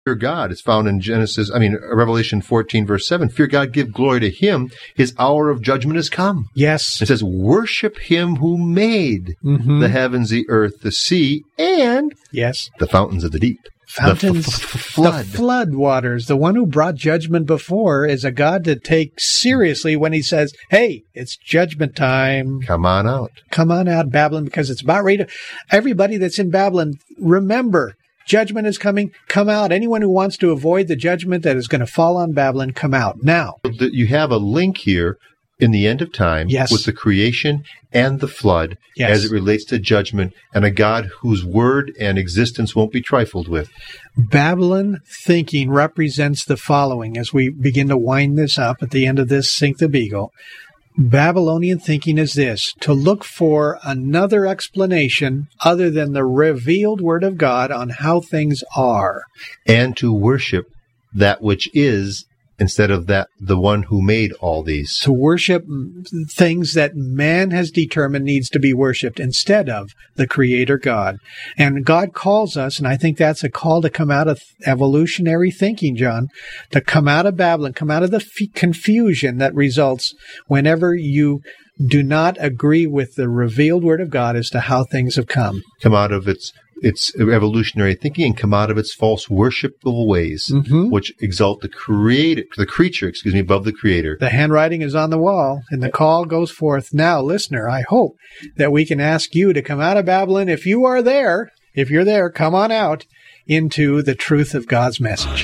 Fear God. It's found in Revelation 14, verse 7. Fear God, give glory to Him. His hour of judgment has come. Yes. It says, worship Him who made the heavens, the earth, the sea, and the fountains of the deep. Fountains, flood. The flood waters. The one who brought judgment before is a God to take seriously when He says, hey, it's judgment time. Come on out. Come on out, Babylon, because it's about ready to... Everybody that's in Babylon, remember, judgment is coming. Come out. Anyone who wants to avoid the judgment that is going to fall on Babylon, come out now. You have a link here in the end of time with the creation and the flood as it relates to judgment and a God whose word and existence won't be trifled with. Babylon thinking represents the following as we begin to wind this up at the end of this Sink the Beagle. Babylonian thinking is this: to look for another explanation other than the revealed Word of God on how things are. And to worship that which is instead of the one who made all these. To worship things that man has determined needs to be worshipped instead of the Creator God. And God calls us, and I think that's a call to come out of evolutionary thinking, John, to come out of Babylon, come out of the confusion that results whenever you do not agree with the revealed Word of God as to how things have come. Come out of its evolutionary thinking and come out of its false worshipful ways, which exalt the creature above the Creator. The handwriting is on the wall, and the call goes forth. Now, listener, I hope that we can ask you to come out of Babylon. If you are there, if you're there, come on out into the truth of God's message.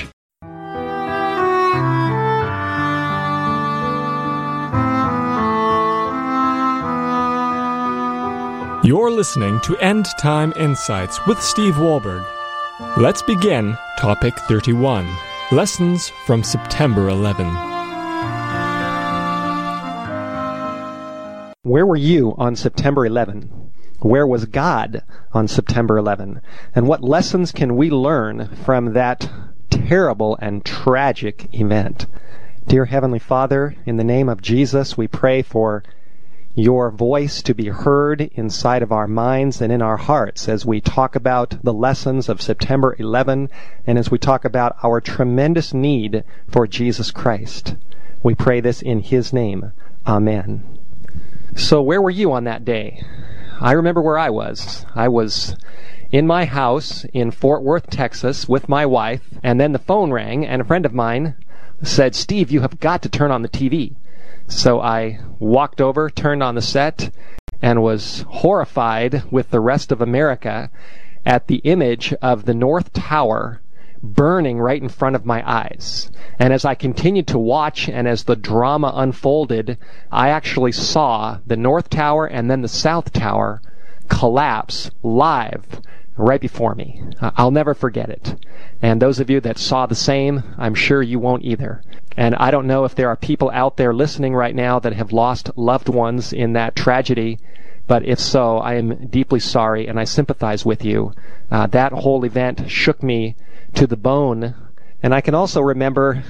You're listening to End Time Insights with Steve Wohlberg. Let's begin Topic 31, Lessons from September 11. Where were you on September 11? Where was God on September 11? And what lessons can we learn from that terrible and tragic event? Dear Heavenly Father, in the name of Jesus, we pray for your voice to be heard inside of our minds and in our hearts as we talk about the lessons of September 11 and as we talk about our tremendous need for Jesus Christ. We pray this in His name. Amen. So where were you on that day? I remember where I was. I was in my house in Fort Worth, Texas with my wife, and then the phone rang and a friend of mine said, "Steve, you have got to turn on the TV." So I walked over, turned on the set, and was horrified with the rest of America at the image of the North Tower burning right in front of my eyes. And as I continued to watch and as the drama unfolded, I actually saw the North Tower and then the South Tower collapse live right before me. I'll never forget it. And those of you that saw the same, I'm sure you won't either. And I don't know if there are people out there listening right now that have lost loved ones in that tragedy, but if so, I am deeply sorry and I sympathize with you. That whole event shook me to the bone. And I can also remember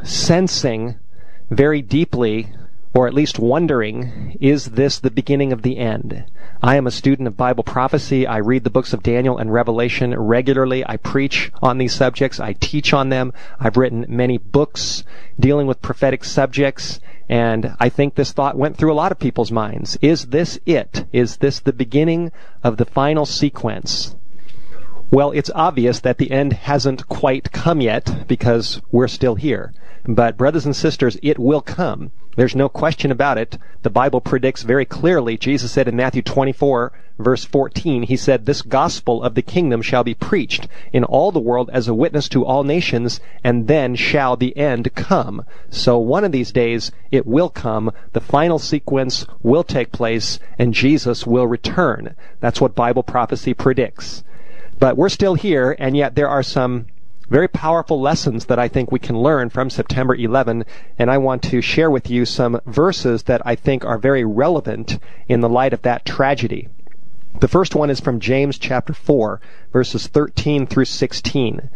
sensing very deeply, or at least wondering, is this the beginning of the end? I am a student of Bible prophecy. I read the books of Daniel and Revelation regularly. I preach on these subjects. I teach on them. I've written many books dealing with prophetic subjects, and I think this thought went through a lot of people's minds. Is this it? Is this the beginning of the final sequence? Well, it's obvious that the end hasn't quite come yet because we're still here. But brothers and sisters, it will come. There's no question about it. The Bible predicts very clearly. Jesus said in Matthew 24, verse 14, He said, "This gospel of the kingdom shall be preached in all the world as a witness to all nations, and then shall the end come." So one of these days, it will come. The final sequence will take place, and Jesus will return. That's what Bible prophecy predicts. But we're still here, and yet there are some very powerful lessons that I think we can learn from September 11, and I want to share with you some verses that I think are very relevant in the light of that tragedy. The first one is from James chapter 4, verses 13 through 16.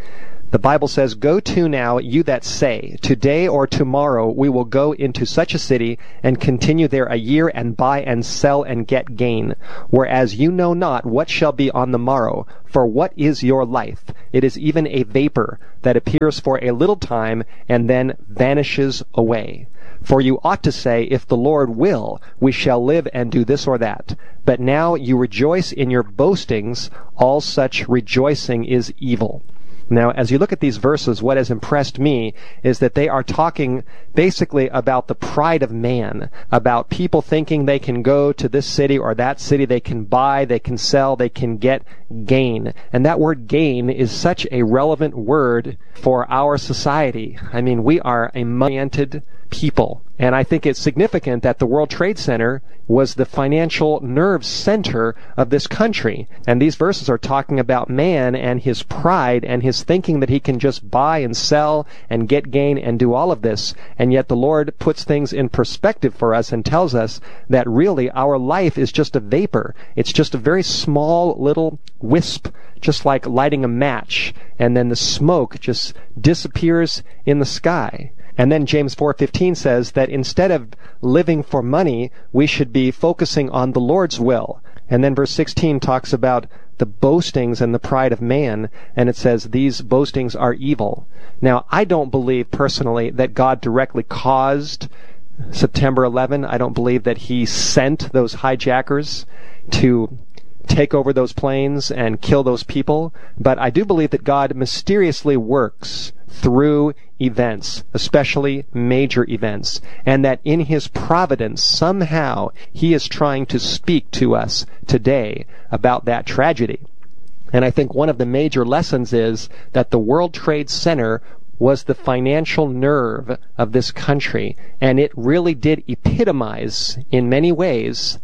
The Bible says, "Go to now, you that say, today or tomorrow we will go into such a city and continue there a year and buy and sell and get gain. Whereas you know not what shall be on the morrow. For what is your life? It is even a vapor that appears for a little time and then vanishes away. For you ought to say, if the Lord will, we shall live and do this or that. But now you rejoice in your boastings. All such rejoicing is evil." Now, as you look at these verses, what has impressed me is that they are talking basically about the pride of man, about people thinking they can go to this city or that city, they can buy, they can sell, they can get gain. And that word gain is such a relevant word for our society. I mean, we are a money-oriented people. And I think it's significant that the World Trade Center was the financial nerve center of this country. And these verses are talking about man and his pride and his thinking that he can just buy and sell and get gain and do all of this. And yet the Lord puts things in perspective for us and tells us that really our life is just a vapor. It's just a very small little wisp, just like lighting a match, and then the smoke just disappears in the sky. And then James 4:15 says that instead of living for money, we should be focusing on the Lord's will. And then verse 16 talks about the boastings and the pride of man, and it says these boastings are evil. Now, I don't believe personally that God directly caused September 11. I don't believe that he sent those hijackers to take over those planes and kill those people, but I do believe that God mysteriously works through events, especially major events, and that in his providence somehow he is trying to speak to us today about that tragedy. And I think one of the major lessons is that the World Trade Center was the financial nerve of this country, and it really did epitomize in many ways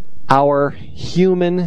our human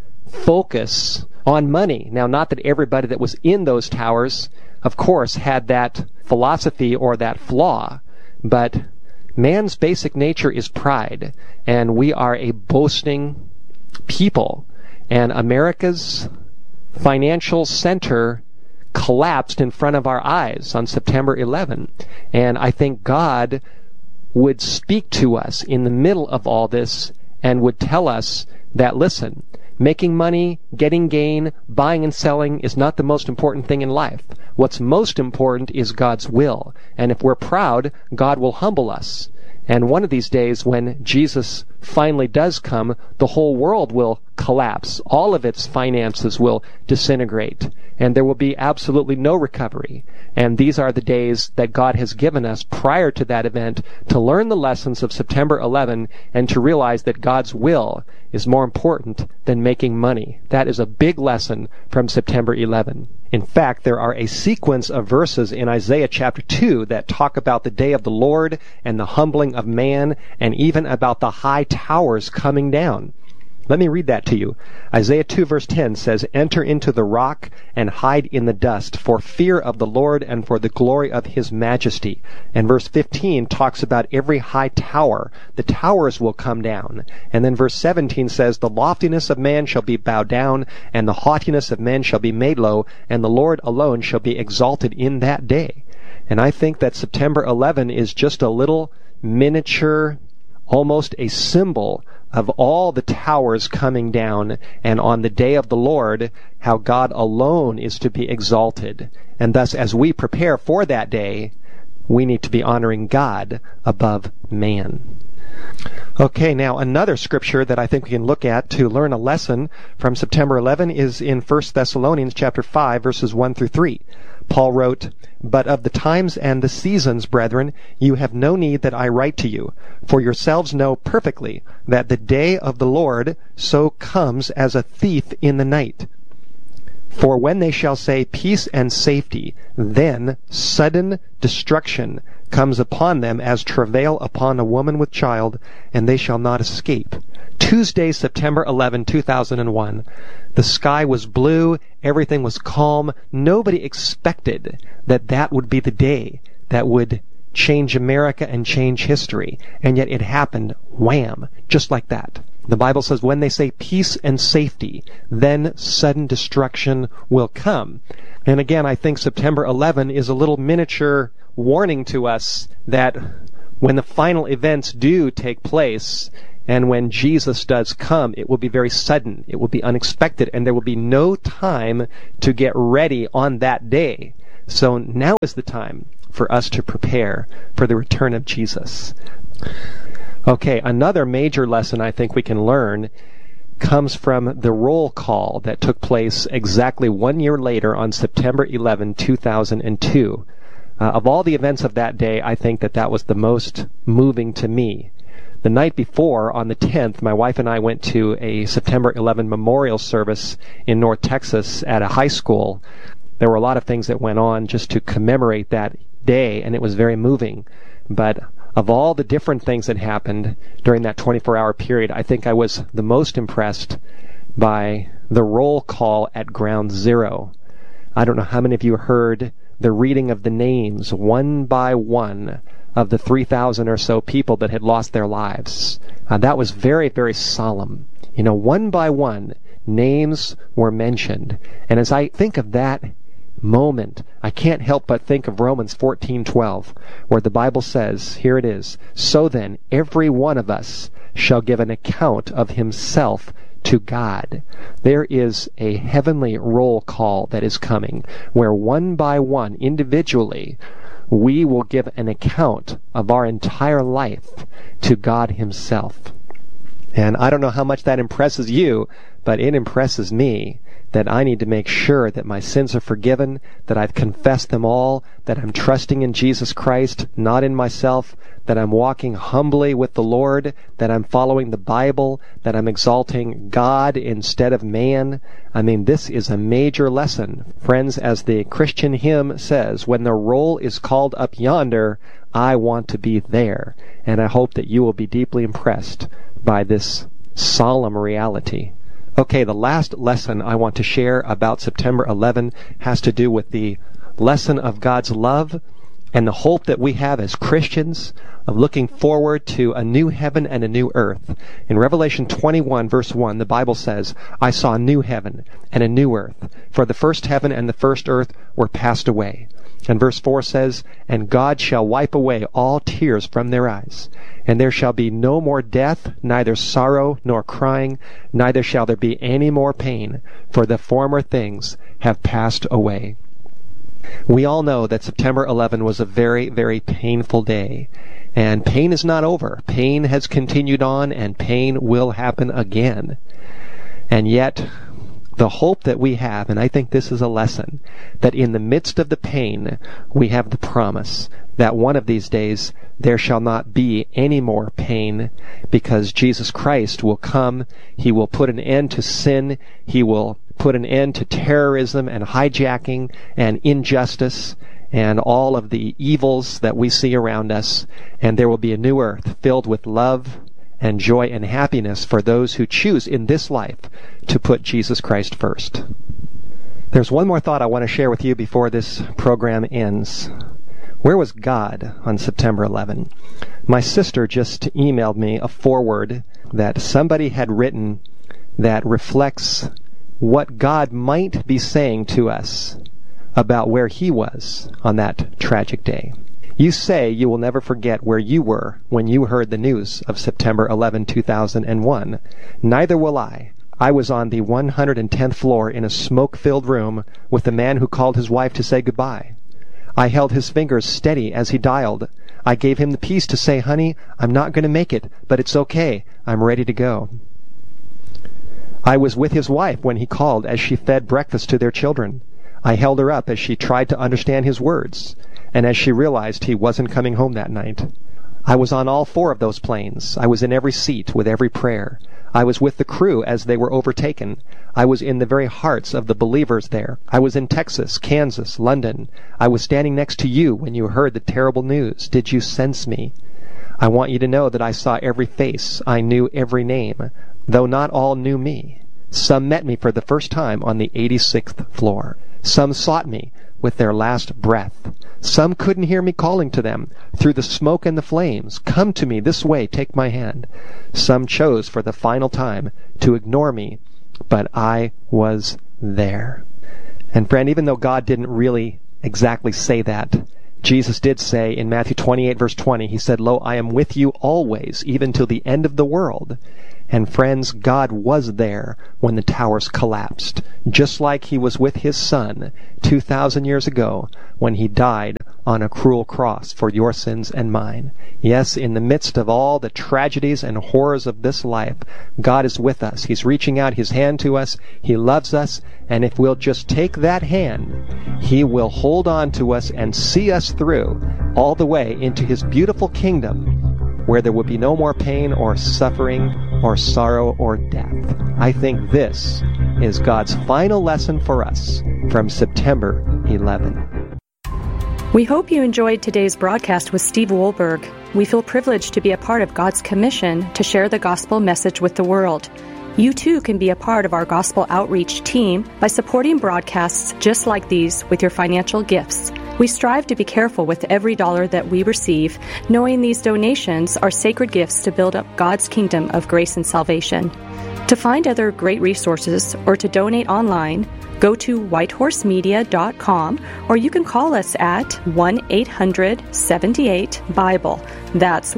focus on money. Now, not that everybody that was in those towers, of course, had that philosophy or that flaw, but man's basic nature is pride, and we are a boasting people. And America's financial center collapsed in front of our eyes on September 11. And I think God would speak to us in the middle of all this and would tell us that, listen, making money, getting gain, buying and selling is not the most important thing in life. What's most important is God's will. And if we're proud, God will humble us. And one of these days, when Jesus finally does come, the whole world will collapse. All of its finances will disintegrate. And there will be absolutely no recovery. And these are the days that God has given us prior to that event to learn the lessons of September 11 and to realize that God's will is more important than making money. That is a big lesson from September 11. In fact, there are a sequence of verses in Isaiah chapter 2 that talk about the day of the Lord and the humbling of man, and even about the high towers coming down. Let me read that to you. Isaiah 2 verse 10 says, "Enter into the rock and hide in the dust for fear of the Lord and for the glory of his majesty." And verse 15 talks about every high tower. The towers will come down. And then verse 17 says, "The loftiness of man shall be bowed down, and the haughtiness of men shall be made low, and the Lord alone shall be exalted in that day." And I think that September 11 is just a little miniature, almost a symbol of all the towers coming down, and on the day of the Lord, how God alone is to be exalted. And thus, as we prepare for that day, we need to be honoring God above man. Okay, now another scripture that I think we can look at to learn a lesson from September 11 is in 1 Thessalonians chapter 5, verses 1 through 3. Paul wrote, "But of the times and the seasons, brethren, you have no need that I write to you, for yourselves know perfectly that the day of the Lord so comes as a thief in the night. For when they shall say peace and safety, then sudden destruction comes upon them as travail upon a woman with child, and they shall not escape." Tuesday, September 11, 2001. The sky was blue, everything was calm. Nobody expected that that would be the day that would change America and change history. And yet it happened, wham, just like that. The Bible says when they say peace and safety, then sudden destruction will come. And again, I think September 11 is a little miniature warning to us that when the final events do take place, and when Jesus does come, it will be very sudden, it will be unexpected, and there will be no time to get ready on that day. So now is the time for us to prepare for the return of Jesus. Okay, another major lesson I think we can learn comes from the roll call that took place exactly 1 year later on September 11, 2002. Of all the events of that day, I think that was the most moving to me. The night before, on the 10th, my wife and I went to a September 11 memorial service in North Texas at a high school. There were a lot of things that went on just to commemorate that day, and it was very moving. But of all the different things that happened during that 24-hour period, I think I was the most impressed by the roll call at Ground Zero. I don't know how many of you heard the reading of the names one by one of the 3,000 or so people that had lost their lives. That was very, very solemn. One by one, names were mentioned. And as I think of that moment, I can't help but think of Romans 14:12, where the Bible says, here it is, "So then, every one of us shall give an account of himself to God." There is a heavenly roll call that is coming, where one by one, individually, we will give an account of our entire life to God himself. And I don't know how much that impresses you, but it impresses me that I need to make sure that my sins are forgiven, that I've confessed them all, that I'm trusting in Jesus Christ, not in myself, that I'm walking humbly with the Lord, that I'm following the Bible, that I'm exalting God instead of man. I mean, this is a major lesson. Friends, as the Christian hymn says, when the roll is called up yonder, I want to be there. And I hope that you will be deeply impressed by this solemn reality. Okay, the last lesson I want to share about September 11 has to do with the lesson of God's love and the hope that we have as Christians of looking forward to a new heaven and a new earth. In Revelation 21, verse 1, the Bible says, "I saw a new heaven and a new earth, for the first heaven and the first earth were passed away." And verse 4 says, "And God shall wipe away all tears from their eyes, and there shall be no more death, neither sorrow nor crying, neither shall there be any more pain, for the former things have passed away." We all know that September 11 was a very, very painful day. And pain is not over. Pain has continued on, and pain will happen again. And yet, the hope that we have, and I think this is a lesson, that in the midst of the pain, we have the promise that one of these days there shall not be any more pain, because Jesus Christ will come. He will put an end to sin. He will put an end to terrorism and hijacking and injustice and all of the evils that we see around us. And there will be a new earth filled with love and joy and happiness for those who choose in this life to put Jesus Christ first. There's one more thought I want to share with you before this program ends. Where was God on September 11? My sister just emailed me a foreword that somebody had written that reflects what God might be saying to us about where He was on that tragic day. You say you will never forget where you were when you heard the news of September 11, 2001. Neither will I. I was on the 110th floor in a smoke-filled room with the man who called his wife to say goodbye. I held his fingers steady as he dialed. I gave him the peace to say, "Honey, I'm not going to make it, but it's okay. I'm ready to go." I was with his wife when he called as she fed breakfast to their children. I held her up as she tried to understand his words, and as she realized he wasn't coming home that night. I was on all 4 of those planes. I was in every seat with every prayer. I was with the crew as they were overtaken. I was in the very hearts of the believers there. I was in Texas, Kansas, London. I was standing next to you when you heard the terrible news. Did you sense me? I want you to know that I saw every face. I knew every name, though not all knew me. Some met me for the first time on the 86th floor. Some sought me with their last breath. Some couldn't hear me calling to them through the smoke and the flames, "Come to me this way, take my hand." Some chose for the final time to ignore me, but I was there. And friend, even though God didn't really exactly say that, Jesus did say in Matthew 28 verse 20, He said, "Lo, I am with you always, even till the end of the world." And friends, God was there when the towers collapsed, just like He was with His Son 2,000 years ago when He died on a cruel cross for your sins and mine. Yes, in the midst of all the tragedies and horrors of this life, God is with us. He's reaching out His hand to us. He loves us. And if we'll just take that hand, He will hold on to us and see us through all the way into His beautiful kingdom, where there will be no more pain or suffering or sorrow or death. I think this is God's final lesson for us from September 11. We hope you enjoyed today's broadcast with Steve Wohlberg. We feel privileged to be a part of God's commission to share the gospel message with the world. You too can be a part of our gospel outreach team by supporting broadcasts just like these with your financial gifts. We strive to be careful with every dollar that we receive, knowing these donations are sacred gifts to build up God's kingdom of grace and salvation. To find other great resources or to donate online, go to whitehorsemedia.com, or you can call us at 1-800-78-BIBLE. That's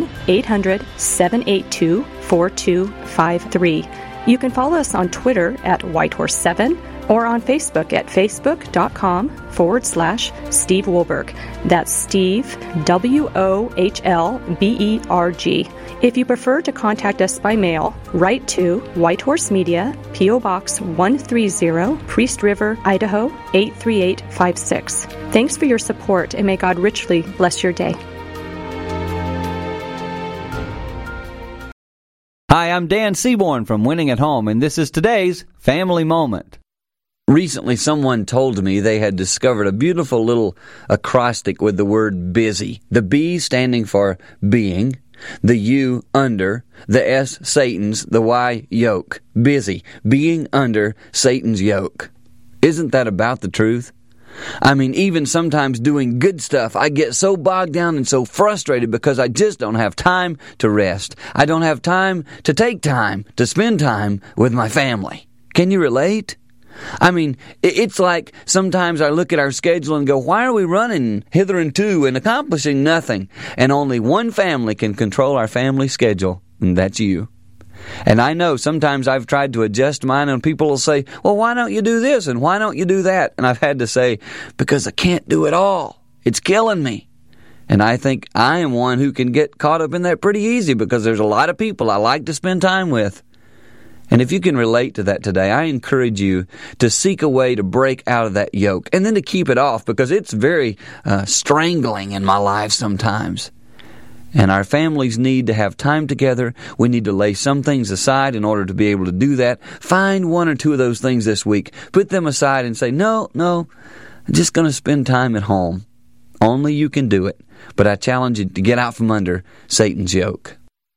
1-800-782-4253. You can follow us on Twitter at Whitehorse7 or on Facebook at facebook.com/Steve Wohlberg. That's Steve, WOHLBERG. If you prefer to contact us by mail, write to White Horse Media, P.O. Box 130, Priest River, Idaho 83856. Thanks for your support, and may God richly bless your day. Hi, I'm Dan Seaborn from Winning at Home, and this is today's Family Moment. Recently, someone told me they had discovered a beautiful little acrostic with the word busy. The B standing for being, the U under, the S Satan's, the Y yoke. Busy, being under Satan's yoke. Isn't that about the truth? I mean, even sometimes doing good stuff, I get so bogged down and so frustrated because I just don't have time to rest. I don't have time to take time to spend time with my family. Can you relate? I mean, it's like sometimes I look at our schedule and go, why are we running hither and to and accomplishing nothing? And only one family can control our family schedule, and that's you. And I know sometimes I've tried to adjust mine, and people will say, well, why don't you do this and why don't you do that? And I've had to say, because I can't do it all. It's killing me. And I think I am one who can get caught up in that pretty easy because there's a lot of people I like to spend time with. And if you can relate to that today, I encourage you to seek a way to break out of that yoke and then to keep it off because it's very strangling in my life sometimes. And our families need to have time together. We need to lay some things aside in order to be able to do that. Find one or two of those things this week. Put them aside and say, no, I'm just going to spend time at home. Only you can do it. But I challenge you to get out from under Satan's yoke.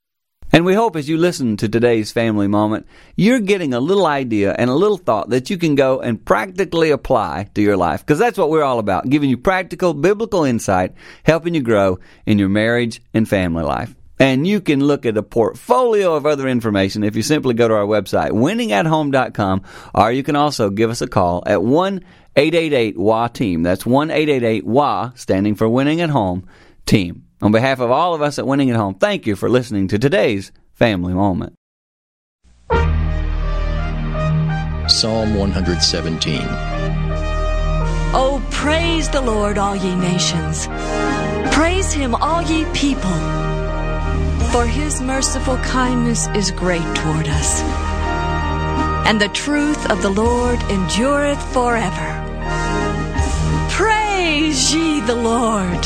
And we hope as you listen to today's Family Moment, you're getting a little idea and a little thought that you can go and practically apply to your life. Because that's what we're all about, giving you practical, biblical insight, helping you grow in your marriage and family life. And you can look at a portfolio of other information if you simply go to our website, winningathome.com, or you can also give us a call at 1-888-WA-TEAM. That's 1-888-WA, standing for Winning at Home, Team. On behalf of all of us at Winning at Home, thank you for listening to today's Family Moment. Psalm 117. Oh, praise the Lord, all ye nations. Praise Him, all ye people. For His merciful kindness is great toward us. And the truth of the Lord endureth forever. Praise ye the Lord.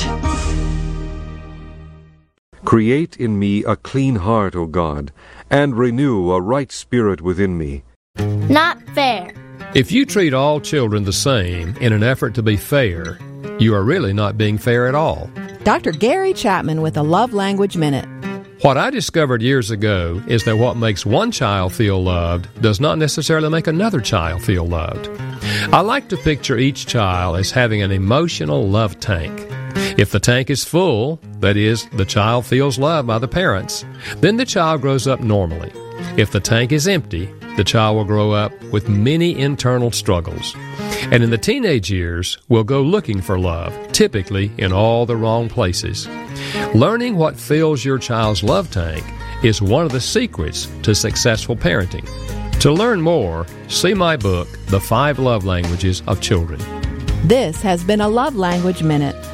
Create in me a clean heart, O God, and renew a right spirit within me. Not fair. If you treat all children the same in an effort to be fair, you are really not being fair at all. Dr. Gary Chapman with a Love Language Minute. What I discovered years ago is that what makes one child feel loved does not necessarily make another child feel loved. I like to picture each child as having an emotional love tank. If the tank is full, that is, the child feels loved by the parents, then the child grows up normally. If the tank is empty, the child will grow up with many internal struggles. And in the teenage years, will go looking for love, typically in all the wrong places. Learning what fills your child's love tank is one of the secrets to successful parenting. To learn more, see my book, The 5 Love Languages of Children. This has been a Love Language Minute,